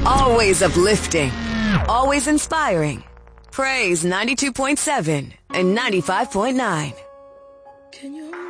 Always uplifting. Always inspiring. Praise 92.7 and 95.9. Can you